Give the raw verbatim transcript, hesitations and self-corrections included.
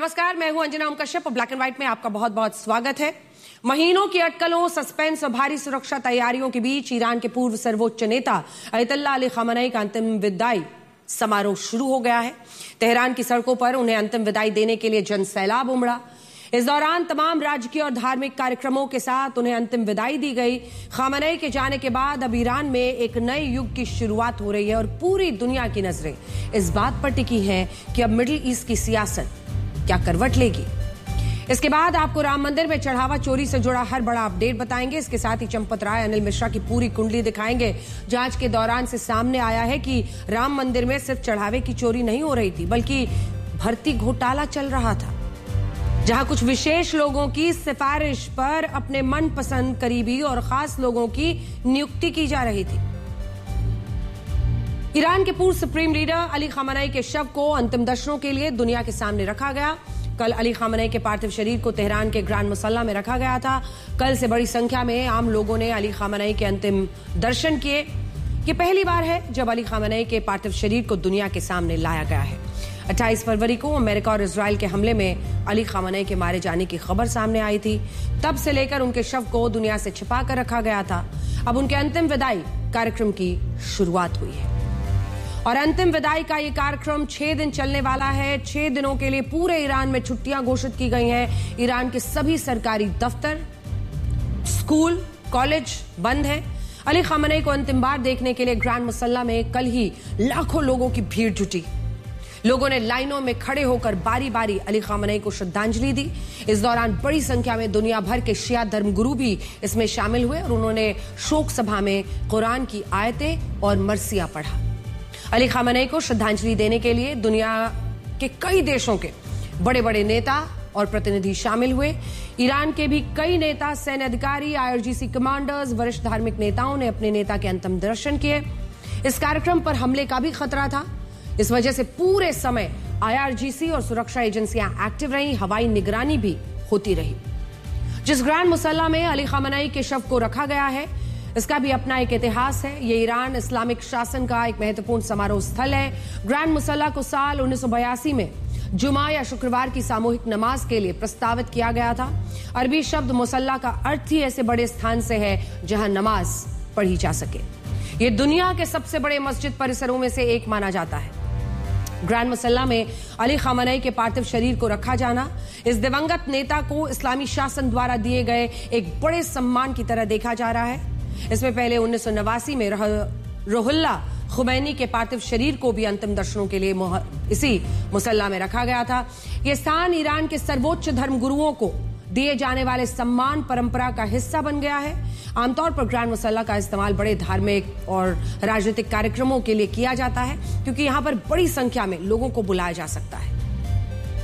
नमस्कार, मैं हूं अंजना ओम कश्यप और ब्लैक एंड व्हाइट में आपका बहुत बहुत स्वागत है। महीनों की अटकलों, सस्पेंस और भारी सुरक्षा तैयारियों के बीच ईरान के पूर्व सर्वोच्च नेता अयतुल्लाह अली खामेनी का अंतिम विदाई समारोह शुरू हो गया है। तेहरान की सड़कों पर उन्हें अंतिम विदाई देने के लिए जन सैलाब उमड़ा। इस दौरान तमाम राजकीय और धार्मिक कार्यक्रमों के साथ उन्हें अंतिम विदाई दी गई। खामेनी के जाने के बाद अब ईरान में एक नए युग की शुरुआत हो रही है और पूरी दुनिया की नजरें इस बात पर टिकी हैं कि अब मिडिल ईस्ट की सियासत क्या करवट लेगी। इसके बाद आपको राम मंदिर में चढ़ावा चोरी से जुड़ा हर बड़ा अपडेट बताएंगे। इसके साथ ही चंपत राय, अनिल मिश्रा की पूरी कुंडली दिखाएंगे। जांच के दौरान से सामने आया है कि राम मंदिर में सिर्फ चढ़ावे की चोरी नहीं हो रही थी, बल्कि भर्ती घोटाला चल रहा था, जहां कुछ विशेष लोगों की सिफारिश पर अपने मनपसंद करीबी और खास लोगों की नियुक्ति की जा रही थी। ईरान के पूर्व सुप्रीम लीडर अली खामेनी के शव को अंतिम दर्शनों के लिए दुनिया के सामने रखा गया। कल अली खामेनी के पार्थिव शरीर को तेहरान के ग्रैंड मुसल्ला में रखा गया था। कल से बड़ी संख्या में आम लोगों ने अली खामेनी के अंतिम दर्शन किए। ये पहली बार है जब अली खामेनी के पार्थिव शरीर को दुनिया के सामने लाया गया है। अट्ठाईस फरवरी को अमेरिका और इजराइल के हमले में अली खामेनी के मारे जाने की खबर सामने आई थी। तब से लेकर उनके शव को दुनिया से छिपा कर रखा गया था। अब उनके अंतिम विदाई कार्यक्रम की शुरुआत हुई है और अंतिम विदाई का ये कार्यक्रम छह दिन चलने वाला है। छह दिनों के लिए पूरे ईरान में छुट्टियां घोषित की गई हैं। ईरान के सभी सरकारी दफ्तर, स्कूल, कॉलेज बंद हैं। अली खामेनी को अंतिम बार देखने के लिए ग्रैंड मुसल्ला में कल ही लाखों लोगों की भीड़ जुटी। लोगों ने लाइनों में खड़े होकर बारी बारी अली खामेनी को श्रद्धांजलि दी। इस दौरान बड़ी संख्या में दुनिया भर के शिया धर्मगुरु भी इसमें शामिल हुए और उन्होंने शोक सभा में कुरान की आयतें और मरसिया पढ़ा। अली खामेनी को श्रद्धांजलि देने के लिए दुनिया के कई देशों के बड़े बड़े नेता और प्रतिनिधि शामिल हुए। ईरान के भी कई नेता, सैन्य अधिकारी, आईआरजीसी कमांडर्स, वरिष्ठ धार्मिक नेताओं ने अपने नेता के अंतिम दर्शन किए। इस कार्यक्रम पर हमले का भी खतरा था। इस वजह से पूरे समय आईआरजीसी और सुरक्षा एजेंसियां एक्टिव रही, हवाई निगरानी भी होती रही। जिस ग्रैंड मुसल्ला में अली खामेनी के शव को रखा गया है, इसका भी अपना एक इतिहास है। ये ईरान इस्लामिक शासन का एक महत्वपूर्ण समारोह स्थल है। ग्रैंड मुसल्ला को साल उन्नीस सौ बयासी में जुमा या शुक्रवार की सामूहिक नमाज के लिए प्रस्तावित किया गया था। अरबी शब्द मुसल्ला का अर्थ ही ऐसे बड़े स्थान से है जहां नमाज पढ़ी जा सके। ये दुनिया के सबसे बड़े मस्जिद परिसरों में से एक माना जाता है। ग्रैंड मुसल्ला में अली खामेनी के पार्थिव शरीर को रखा जाना इस दिवंगत नेता को इस्लामी शासन द्वारा दिए गए एक बड़े सम्मान की तरह देखा जा रहा है। इसमें पहले उन्नीस सौ नवासी में रुहुल्ला खुमैनी के पार्थिव शरीर को भी अंतिम दर्शनों के लिए इसी मुसल्ला में रखा गया था। यह स्थान ईरान के सर्वोच्च धर्मगुरुओं को दिए जाने वाले सम्मान परंपरा का हिस्सा बन गया है। आमतौर पर ग्रैंड मुसल्ला का इस्तेमाल बड़े धार्मिक और राजनीतिक कार्यक्रमों के लिए किया जाता है, क्योंकि यहां पर बड़ी संख्या में लोगों को बुलाया जा सकता है।